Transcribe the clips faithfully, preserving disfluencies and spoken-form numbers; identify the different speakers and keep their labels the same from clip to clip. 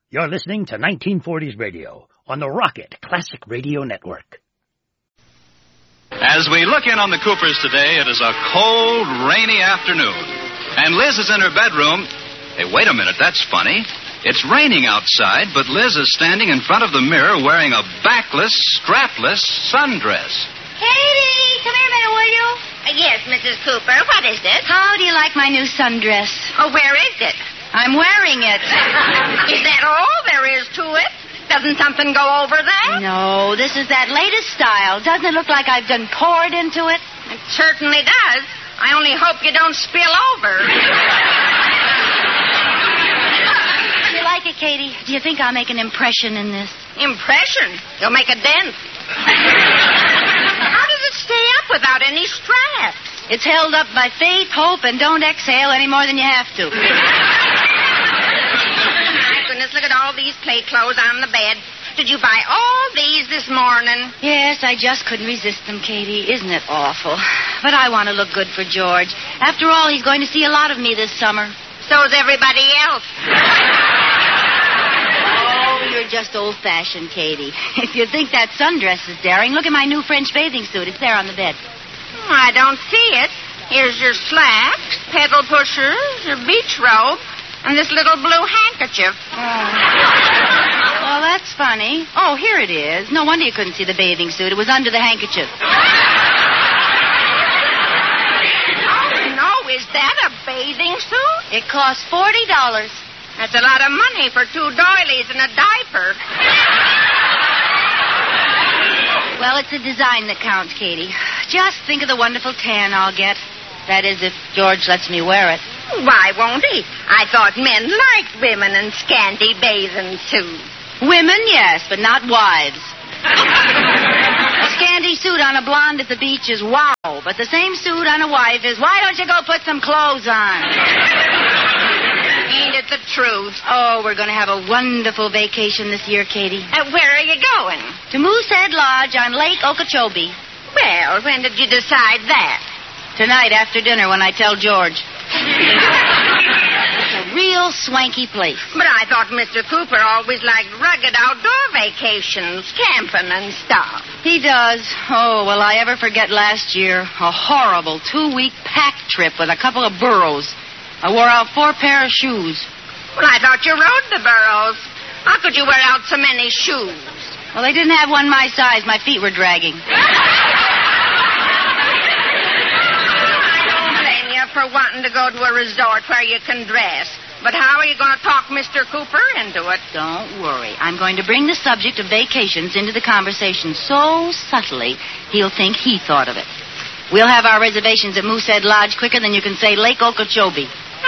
Speaker 1: You're listening to nineteen forties Radio on the Rocket Classic Radio Network.
Speaker 2: As we look in on the Coopers today, it is a cold, rainy afternoon. And Liz is in her bedroom. Hey, wait a minute, that's funny. It's raining outside, but Liz is standing in front of the mirror wearing a backless, strapless sundress.
Speaker 3: Katie, come here a minute, will you? Uh, yes, Missus Cooper. What is it?
Speaker 4: How do you like my new sundress?
Speaker 3: Oh, where is it?
Speaker 4: I'm wearing it.
Speaker 3: Is that all there is to it? Doesn't something go over that?
Speaker 4: No, this is that latest style. Doesn't it look like I've done poured into it?
Speaker 3: It certainly does. I only hope you don't spill over.
Speaker 4: Do you like it, Katie? Do you think I'll make an impression in this?
Speaker 3: Impression? You'll make a dent. How does it stay up without any straps?
Speaker 4: It's held up by faith, hope, and don't exhale any more than you have to.
Speaker 3: My goodness, look at all these play clothes on the bed. Did you buy all these this morning?
Speaker 4: Yes, I just couldn't resist them, Katie. Isn't it awful? But I want to look good for George. After all, he's going to see a lot of me this summer.
Speaker 3: So's everybody else.
Speaker 4: Oh, you're just old-fashioned, Katie. If you think that sundress is daring, look at my new French bathing suit. It's there on the bed.
Speaker 3: I don't see it. Here's your slacks, pedal pushers, your beach robe, and this little blue handkerchief.
Speaker 4: Oh. Well, that's funny. Oh, here it is. No wonder you couldn't see the bathing suit. It was under the handkerchief.
Speaker 3: Oh, no. Is that a bathing suit?
Speaker 4: It cost forty dollars.
Speaker 3: That's a lot of money for two doilies and a diaper.
Speaker 4: Well, it's the design that counts, Katie. Just think of the wonderful tan I'll get. That is, if George lets me wear it.
Speaker 3: Why won't he? I thought men liked women in scanty bathing suits.
Speaker 4: Women, yes, but not wives. A scanty suit on a blonde at the beach is wow, but the same suit on a wife is, why don't you go put some clothes on?
Speaker 3: Ain't it the truth?
Speaker 4: Oh, we're going to have a wonderful vacation this year, Katie.
Speaker 3: Uh, where are you going?
Speaker 4: To Moosehead Lodge on Lake Okeechobee.
Speaker 3: Well, when did you decide that?
Speaker 4: Tonight after dinner when I tell George. It's a real swanky place.
Speaker 3: But I thought Mister Cooper always liked rugged outdoor vacations, camping and stuff.
Speaker 4: He does. Oh, will I ever forget last year? A horrible two-week pack trip with a couple of burros. I wore out four pair of shoes.
Speaker 3: Well, I thought you rode the burros. How could you wear out so many shoes?
Speaker 4: Well, they didn't have one my size. My feet were dragging.
Speaker 3: I don't blame you for wanting to go to a resort where you can dress. But how are you going to talk Mister Cooper into it?
Speaker 4: Don't worry. I'm going to bring the subject of vacations into the conversation so subtly he'll think he thought of it. We'll have our reservations at Moosehead Lodge quicker than you can say Lake Okeechobee.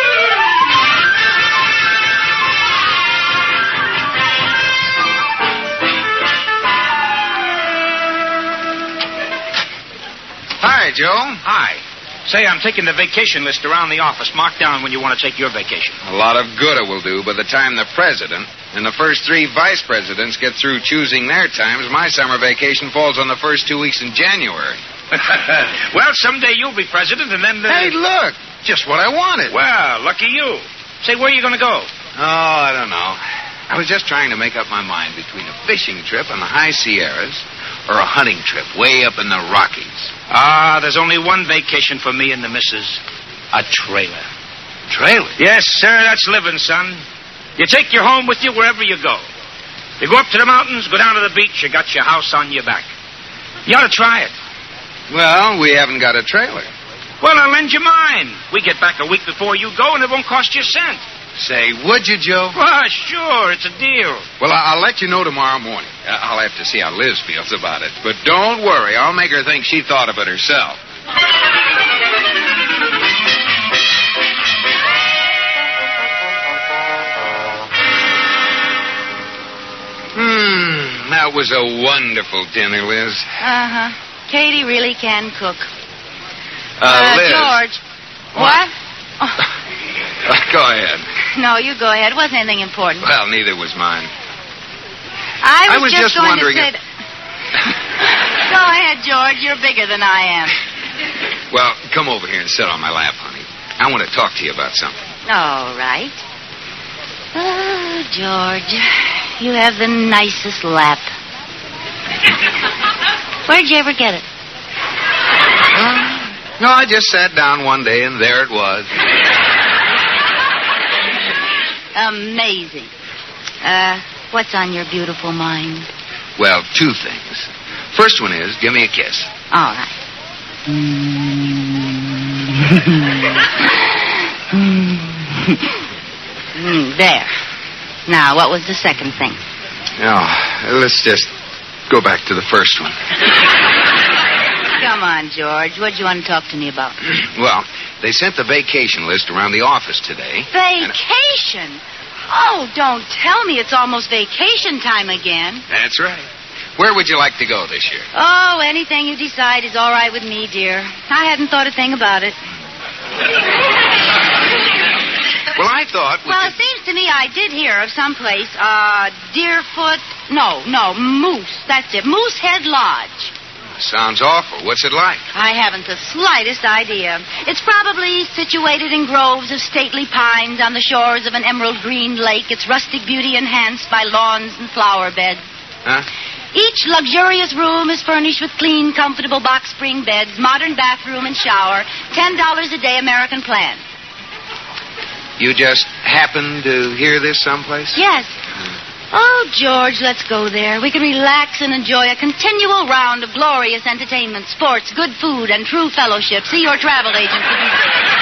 Speaker 5: Hi, Joe.
Speaker 6: Hi. Say, I'm taking the vacation list around the office. Mark down when you want to take your vacation.
Speaker 5: A lot of good it will do by the time the president and the first three vice presidents get through choosing their times. My summer vacation falls on the first two weeks in January.
Speaker 6: Well, someday you'll be president, and then... Uh...
Speaker 5: Hey, look. Just what I wanted.
Speaker 6: Well, lucky you. Say, where are you going to go?
Speaker 5: Oh, I don't know. I was just trying to make up my mind between a fishing trip in the high Sierras or a hunting trip way up in the Rockies.
Speaker 6: Ah, there's only one vacation for me and the missus. A trailer.
Speaker 5: Trailer?
Speaker 6: Yes, sir, that's living, son. You take your home with you wherever you go. You go up to the mountains, go down to the beach, you got your house on your back. You ought to try it.
Speaker 5: Well, we haven't got a trailer.
Speaker 6: Well, I'll lend you mine. We get back a week before you go, and it won't cost you a cent.
Speaker 5: Say, would you, Joe?
Speaker 6: Well, sure, it's a deal.
Speaker 5: Well, I'll let you know tomorrow morning. I'll have to see how Liz feels about it. But don't worry, I'll make her think she thought of it herself. Hmm, that was a wonderful dinner, Liz.
Speaker 4: Uh-huh. Katie really can cook.
Speaker 5: Uh,
Speaker 4: uh
Speaker 5: Liz.
Speaker 4: George.
Speaker 5: What?
Speaker 4: What? Oh.
Speaker 5: Go ahead.
Speaker 4: No, you go ahead. It wasn't anything important.
Speaker 5: Well, neither was mine.
Speaker 4: I was,
Speaker 5: I was
Speaker 4: just,
Speaker 5: just
Speaker 4: going
Speaker 5: wondering
Speaker 4: to say...
Speaker 5: if...
Speaker 4: That... Go ahead, George. You're bigger than I am.
Speaker 5: Well, come over here and sit on my lap, honey. I want to talk to you about something.
Speaker 4: All right. Uh, George. You have the nicest lap. Where'd you ever get it?
Speaker 5: Uh, no, I just sat down one day, and there it was.
Speaker 4: Amazing. Uh, what's on your beautiful mind?
Speaker 5: Well, two things. First one is, give me a kiss.
Speaker 4: All right. Mm, there. Now, what was the second thing?
Speaker 5: Oh, let's just go back to the first one.
Speaker 4: Come on, George. What do you want to talk to me about?
Speaker 5: Well, they sent the vacation list around the office today.
Speaker 4: Vacation? Oh, don't tell me it's almost vacation time again.
Speaker 5: That's right. Where would you like to go this year?
Speaker 4: Oh, anything you decide is all right with me, dear. I hadn't thought a thing about it.
Speaker 5: Well, I thought... We
Speaker 4: well,
Speaker 5: could...
Speaker 4: it seems to me I did hear of someplace, uh, Deerfoot... No, no, Moose. That's it. Moosehead Lodge.
Speaker 5: Sounds awful. What's it like?
Speaker 4: I haven't the slightest idea. It's probably situated in groves of stately pines on the shores of an emerald green lake, its rustic beauty enhanced by lawns and flower beds.
Speaker 5: Huh?
Speaker 4: Each luxurious room is furnished with clean, comfortable box spring beds, modern bathroom and shower, ten dollars a day American plan.
Speaker 5: You just happened to hear this someplace?
Speaker 4: Yes. Oh, George, let's go there. We can relax and enjoy a continual round of glorious entertainment, sports, good food, and true fellowship. See your travel agent for details.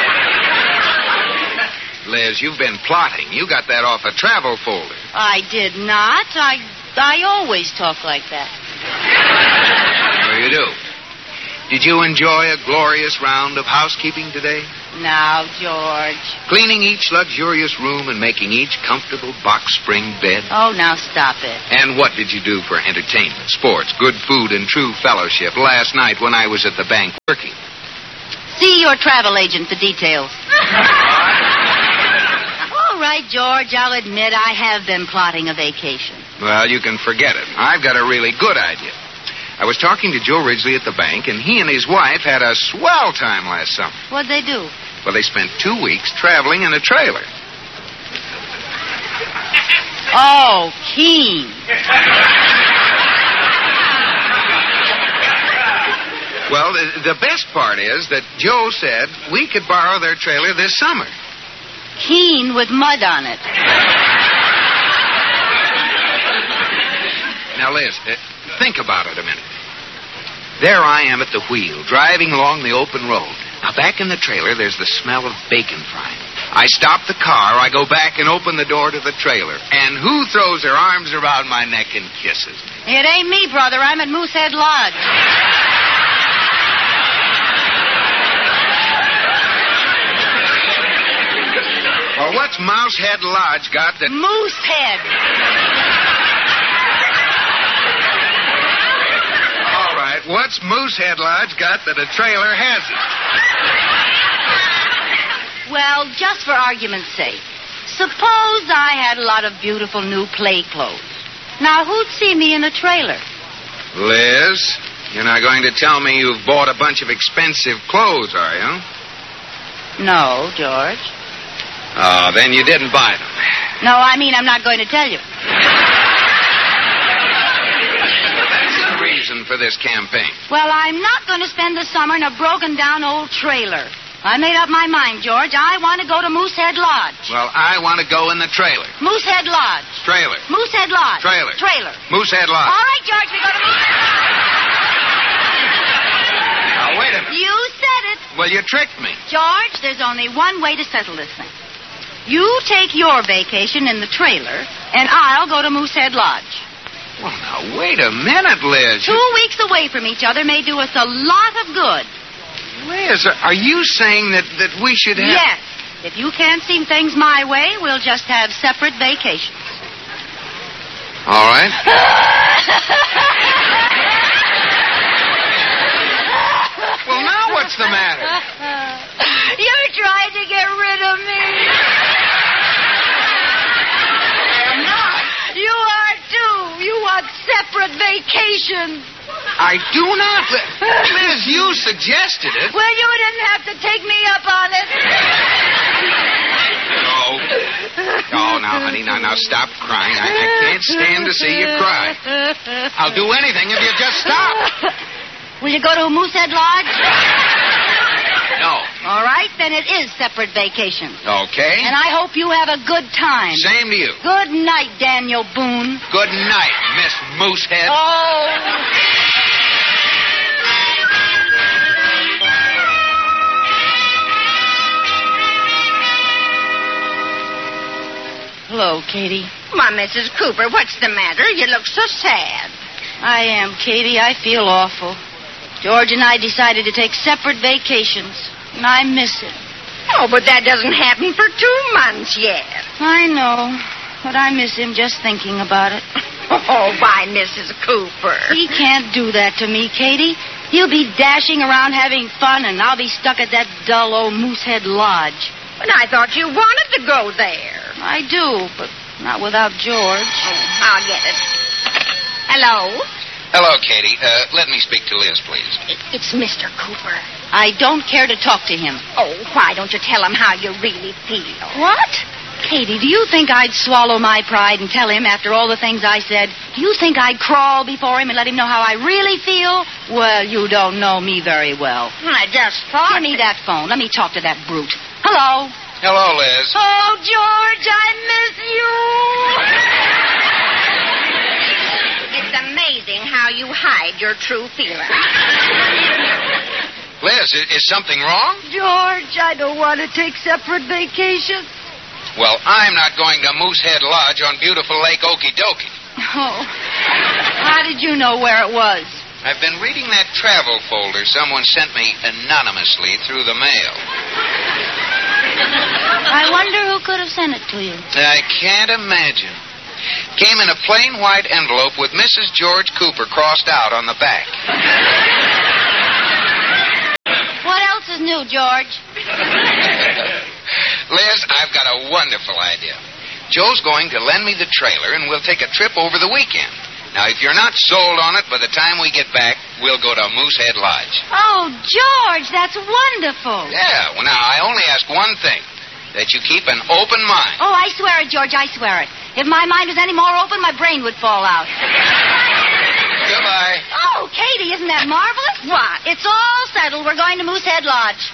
Speaker 5: Liz, you've been plotting. You got that off a travel folder.
Speaker 4: I did not. I, I always talk like that.
Speaker 5: Well, you do. Did you enjoy a glorious round of housekeeping today?
Speaker 4: Now, George.
Speaker 5: Cleaning each luxurious room and making each comfortable box spring bed.
Speaker 4: Oh, now stop it.
Speaker 5: And what did you do for entertainment, sports, good food, and true fellowship last night when I was at the bank working?
Speaker 4: See your travel agent for details. All right, George, I'll admit I have been plotting a vacation.
Speaker 5: Well, you can forget it. I've got a really good idea. I was talking to Joe Ridgely at the bank, and he and his wife had a swell time last summer.
Speaker 4: What'd they do?
Speaker 5: Well, they spent two weeks traveling in a trailer.
Speaker 4: Oh, Keen.
Speaker 5: Well, the, the best part is that Joe said we could borrow their trailer this summer.
Speaker 4: Keen with mud on it.
Speaker 5: Now, Liz, uh, think about it a minute. There I am at the wheel, driving along the open road. Now, back in the trailer, there's the smell of bacon frying. I stop the car, I go back and open the door to the trailer. And who throws their arms around my neck and kisses me?
Speaker 4: It ain't me, brother. I'm at Moosehead Lodge.
Speaker 5: Well, what's Mousehead Lodge got that...
Speaker 4: Moosehead.
Speaker 5: All right, what's Moosehead Lodge got that a trailer hasn't?
Speaker 4: Well, just for argument's sake, suppose I had a lot of beautiful new play clothes. Now, who'd see me in a trailer?
Speaker 5: Liz, you're not going to tell me you've bought a bunch of expensive clothes, are you?
Speaker 4: No, George.
Speaker 5: Oh, then you didn't buy them.
Speaker 4: No, I mean I'm not going to tell you.
Speaker 5: That's the reason for this campaign.
Speaker 4: Well, I'm not going to spend the summer in a broken-down old trailer. I made up my mind, George. I want to go to Moosehead Lodge.
Speaker 5: Well, I want to go in the trailer.
Speaker 4: Moosehead Lodge.
Speaker 5: Trailer.
Speaker 4: Moosehead Lodge.
Speaker 5: Trailer.
Speaker 4: Trailer.
Speaker 5: Moosehead Lodge.
Speaker 4: All right, George, we go to Moosehead Lodge.
Speaker 5: Now, wait a minute.
Speaker 4: You said it.
Speaker 5: Well, you tricked me.
Speaker 4: George, there's only one way to settle this thing. You take your vacation in the trailer, and I'll go to Moosehead Lodge.
Speaker 5: Well, now, wait a minute, Liz.
Speaker 4: Two weeks away from each other may do us a lot of good.
Speaker 5: Liz, are you saying that, that we should have...
Speaker 4: Yes. If you can't see things my way, we'll just have separate vacations.
Speaker 5: All right. Well, now what's the matter?
Speaker 4: You're trying to get rid of me.
Speaker 5: I'm not.
Speaker 4: You are, too. You want separate vacations.
Speaker 5: I do not. Liz, you suggested it.
Speaker 4: Well, you didn't have to take me up on it.
Speaker 5: Oh, Oh, now, honey, now, now, stop crying. I, I can't stand to see you cry. I'll do anything if you just stop.
Speaker 4: Will you go to Moosehead Lodge?
Speaker 5: No.
Speaker 4: All right, then it is separate vacations.
Speaker 5: Okay.
Speaker 4: And I hope you have a good time.
Speaker 5: Same to you.
Speaker 4: Good night, Daniel Boone.
Speaker 5: Good night, Miss Moosehead.
Speaker 4: Oh. Hello, Katie.
Speaker 3: Why, Missus Cooper, what's the matter? You look so sad.
Speaker 4: I am, Katie. I feel awful. George and I decided to take separate vacations, and I miss him.
Speaker 3: Oh, but that doesn't happen for two months yet.
Speaker 4: I know, but I miss him just thinking about it.
Speaker 3: Oh, why, Missus Cooper?
Speaker 4: He can't do that to me, Katie. He'll be dashing around having fun, and I'll be stuck at that dull old Moosehead Lodge.
Speaker 3: But I thought you wanted to go there.
Speaker 4: I do, but not without George.
Speaker 3: Oh, I'll get it. Hello?
Speaker 5: Hello, Katie. Uh, let me speak to Liz, please.
Speaker 3: It's Mister Cooper.
Speaker 4: I don't care to talk to him.
Speaker 3: Oh, why don't you tell him how you really feel?
Speaker 4: What? Katie, do you think I'd swallow my pride and tell him after all the things I said? Do you think I'd crawl before him and let him know how I really feel? Well, you don't know me very well.
Speaker 3: I just thought...
Speaker 4: Give me that phone. Let me talk to that brute. Hello?
Speaker 5: Hello, Liz.
Speaker 4: Oh, George, I miss you.
Speaker 3: It's amazing how you hide your true feelings.
Speaker 5: Liz, is, is something wrong?
Speaker 4: George, I don't want to take separate vacations.
Speaker 5: Well, I'm not going to Moosehead Lodge on beautiful Lake Okie Dokie.
Speaker 4: Oh. How did you know where it was?
Speaker 5: I've been reading that travel folder someone sent me anonymously through the mail.
Speaker 4: I wonder who could have sent it to you.
Speaker 5: I can't imagine. Came in a plain white envelope with Missus George Cooper crossed out on the back.
Speaker 4: What else is new, George?
Speaker 5: Liz, I've got a wonderful idea. Joe's going to lend me the trailer, and we'll take a trip over the weekend. Now, if you're not sold on it, by the time we get back, we'll go to Moosehead Lodge.
Speaker 4: Oh, George, that's wonderful.
Speaker 5: Yeah, well, now, I only ask one thing, that you keep an open mind.
Speaker 4: Oh, I swear it, George, I swear it. If my mind was any more open, my brain would fall out.
Speaker 5: Goodbye.
Speaker 4: Oh, Katie, isn't that marvelous? What? It's all settled. We're going to Moosehead Lodge.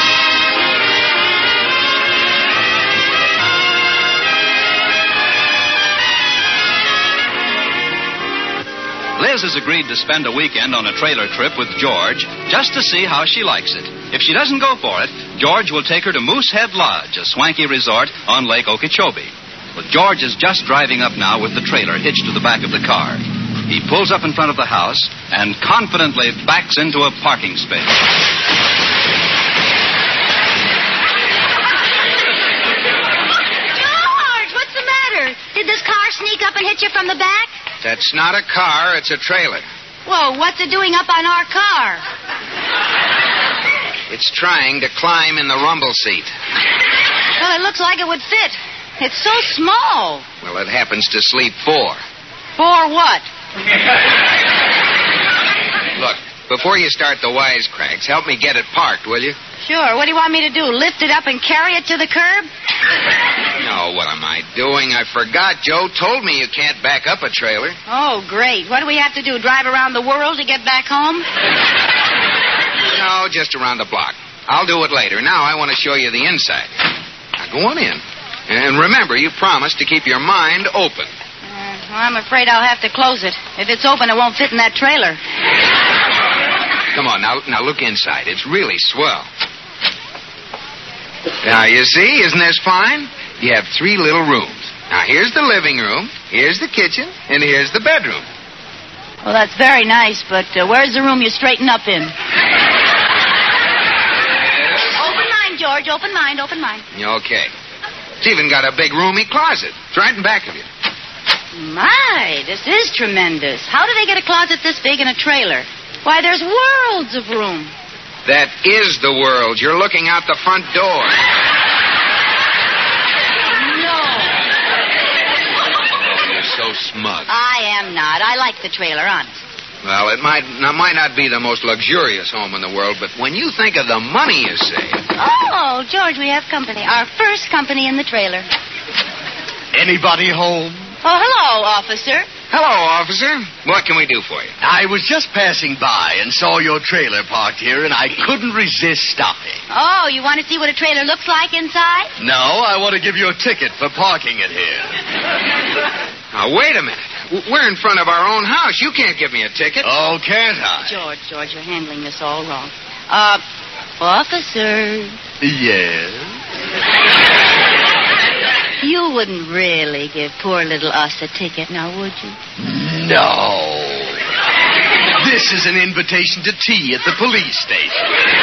Speaker 2: Liz has agreed to spend a weekend on a trailer trip with George just to see how she likes it. If she doesn't go for it, George will take her to Moosehead Lodge, a swanky resort on Lake Okeechobee. Well, George is just driving up now with the trailer hitched to the back of the car. He pulls up in front of the house and confidently backs into a parking space.
Speaker 4: George, what's the matter? Did this car sneak up and hit you from the back?
Speaker 5: That's not a car, it's a trailer.
Speaker 4: Whoa, what's it doing up on our car?
Speaker 5: It's trying to climb in the rumble seat.
Speaker 4: Well, it looks like it would fit. It's so small.
Speaker 5: Well, it happens to sleep four.
Speaker 4: For what?
Speaker 5: Look, before you start the wisecracks, help me get it parked, will you?
Speaker 4: Sure. What do you want me to do? Lift it up and carry it to the curb?
Speaker 5: No, what am I doing? I forgot. Joe told me you can't back up a trailer.
Speaker 4: Oh, great. What do we have to do, drive around the world to get back home?
Speaker 5: No, just around the block. I'll do it later. Now I want to show you the inside. Now go on in. And remember, you promised to keep your mind open.
Speaker 4: Uh, well, I'm afraid I'll have to close it. If it's open, it won't fit in that trailer.
Speaker 5: Come on, now, now look inside. It's really swell. Now, you see, isn't this fine? You have three little rooms. Now, here's the living room, here's the kitchen, and here's the bedroom.
Speaker 4: Well, that's very nice, but uh, where's the room you straighten up in? Open mind, George. Open mind, open mind.
Speaker 5: Okay. It's even got a big roomy closet. It's right in back of you.
Speaker 4: My, this is tremendous. How do they get a closet this big in a trailer? Why, there's worlds of room.
Speaker 5: That is the world. You're looking out the front door.
Speaker 4: No.
Speaker 5: You're so smug.
Speaker 4: I am not. I like the trailer, honest.
Speaker 5: Well, it might, it might not be the most luxurious home in the world, but when you think of the money you save...
Speaker 4: Oh, George, we have company. Our first company in the trailer.
Speaker 1: Anybody home?
Speaker 4: Oh, hello, officer.
Speaker 5: Hello, officer. What can we do for you?
Speaker 1: I was just passing by and saw your trailer parked here, and I couldn't resist stopping.
Speaker 4: Oh, you want to see what a trailer looks like inside?
Speaker 1: No, I want to give you a ticket for parking it here.
Speaker 5: Now, wait a minute. We're in front of our own house. You can't give me a ticket.
Speaker 1: Oh, can't I?
Speaker 4: George, George, you're handling this all wrong. Uh, officer.
Speaker 1: Yes?
Speaker 4: You wouldn't really give poor little us a ticket, now, would you?
Speaker 1: No. This is an invitation to tea at the police station.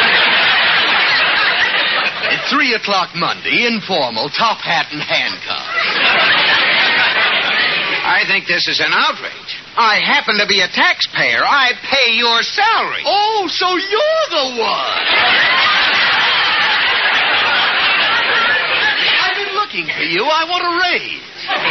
Speaker 1: At three o'clock Monday, informal, top hat and handcuffs.
Speaker 5: I think this is an outrage. I happen to be a taxpayer. I pay your salary.
Speaker 1: Oh, so you're the one. I've been looking for you. I want a raise.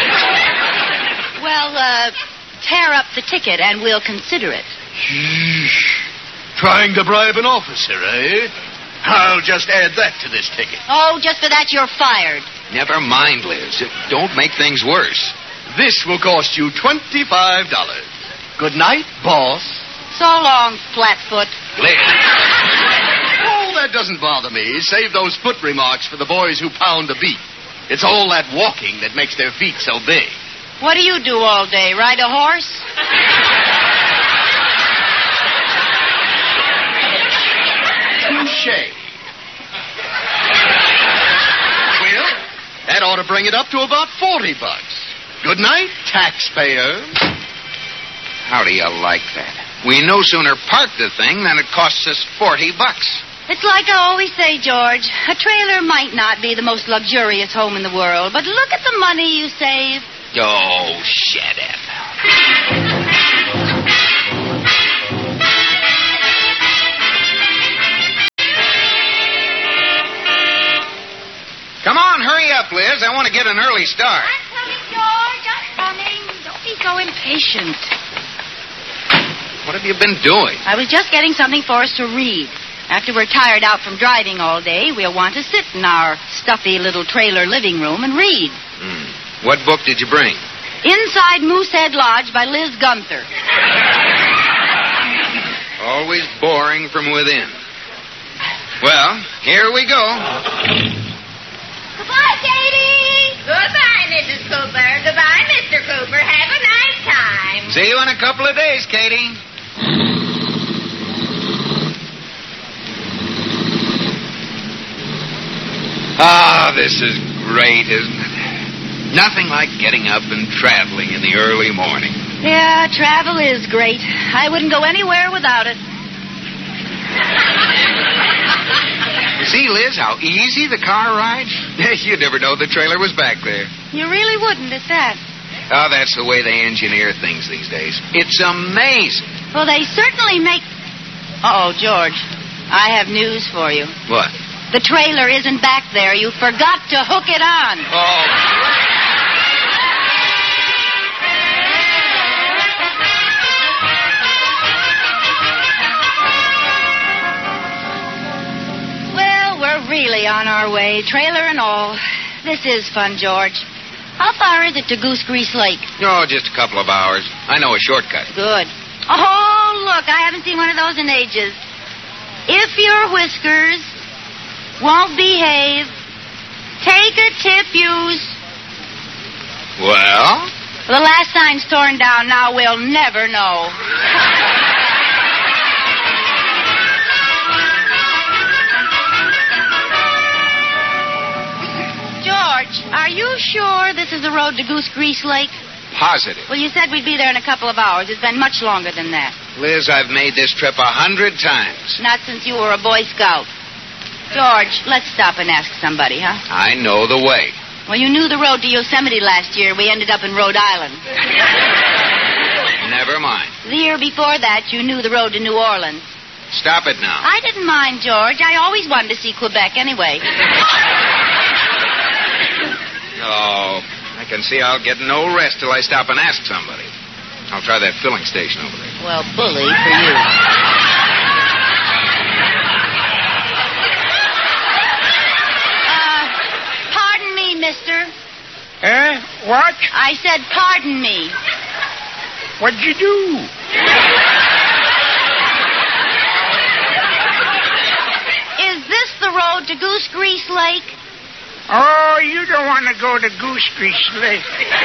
Speaker 4: Well, uh, tear up the ticket and we'll consider it.
Speaker 1: Shh. Trying to bribe an officer, eh? I'll just add that to this ticket.
Speaker 4: Oh, just for that you're fired.
Speaker 5: Never mind, Liz. Don't make things worse.
Speaker 1: This will cost you twenty-five dollars. Good night, boss.
Speaker 4: So long, Flatfoot.
Speaker 5: Liz.
Speaker 1: Oh, that doesn't bother me. Save those foot remarks for the boys who pound the beat. It's all that walking that makes their feet so big.
Speaker 4: What do you do all day? Ride a horse?
Speaker 1: Touche. Well, that ought to bring it up to about forty bucks. Good night, taxpayer.
Speaker 5: How do you like that? We no sooner park the thing than it costs us forty bucks.
Speaker 4: It's like I always say, George. A trailer might not be the most luxurious home in the world, but look at the money you save.
Speaker 5: Oh, shut up. Come on, hurry up, Liz. I want to get an early start.
Speaker 4: I'm coming, George. I'm coming. Don't be so impatient.
Speaker 5: What have you been doing?
Speaker 4: I was just getting something for us to read. After we're tired out from driving all day, we'll want to sit in our stuffy little trailer living room and read.
Speaker 5: Hmm. What book did you bring?
Speaker 4: Inside Moosehead Lodge by Liz Gunther.
Speaker 5: Always boring from within. Well, here we go.
Speaker 3: Goodbye, Katie. Goodbye, Missus Cooper. Goodbye, Mister Cooper. Have a nice time.
Speaker 5: See you in a couple of days, Katie. Ah, this is great, isn't it? Nothing like getting up and traveling in the early morning.
Speaker 4: Yeah, travel is great. I wouldn't go anywhere without it.
Speaker 5: See, Liz, how easy the car rides? You'd never know the trailer was back there.
Speaker 4: You really wouldn't at that.
Speaker 5: Oh, that's the way they engineer things these days. It's amazing.
Speaker 4: Well, they certainly make... Uh-oh, George. I have news for you.
Speaker 5: What?
Speaker 4: The trailer isn't back there. You forgot to hook it on.
Speaker 5: Oh.
Speaker 4: Really on our way, trailer and all. This is fun, George. How far is it to Goose Grease Lake?
Speaker 5: Oh, just a couple of hours. I know a shortcut.
Speaker 4: Good. Oh, look, I haven't seen one of those in ages. If your whiskers won't behave, take a tip, use.
Speaker 5: Well?
Speaker 4: The last sign's torn down. Now we'll never know. George, are you sure this is the road to Goose Grease Lake?
Speaker 5: Positive.
Speaker 4: Well, you said we'd be there in a couple of hours. It's been much longer than that.
Speaker 5: Liz, I've made this trip a hundred times.
Speaker 4: Not since you were a Boy Scout. George, let's stop and ask somebody, huh?
Speaker 5: I know the way.
Speaker 4: Well, you knew the road to Yosemite last year. We ended up in Rhode Island.
Speaker 5: Never mind.
Speaker 4: The year before that, you knew the road to New Orleans.
Speaker 5: Stop it now.
Speaker 4: I didn't mind, George. I always wanted to see Quebec anyway.
Speaker 5: Oh, I can see I'll get no rest till I stop and ask somebody. I'll try that filling station over there.
Speaker 4: Well, bully for you. Uh, pardon me, mister.
Speaker 7: Eh? What?
Speaker 4: I said pardon me.
Speaker 7: What'd you do?
Speaker 4: Is this the road to Goose Grease Lake?
Speaker 7: Oh, you don't want to go to Goose Grease Lake.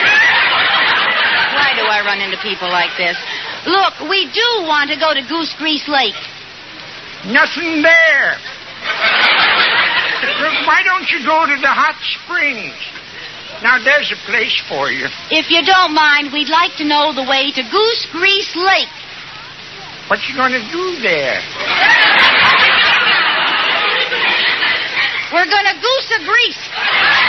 Speaker 4: Why do I run into people like this? Look, we do want to go to Goose Grease Lake.
Speaker 7: Nothing there. Look, why don't you go to the hot springs? Now, there's a place for you.
Speaker 4: If you don't mind, we'd like to know the way to Goose Grease Lake.
Speaker 7: What you going to do there?
Speaker 4: We're going to goose a grease.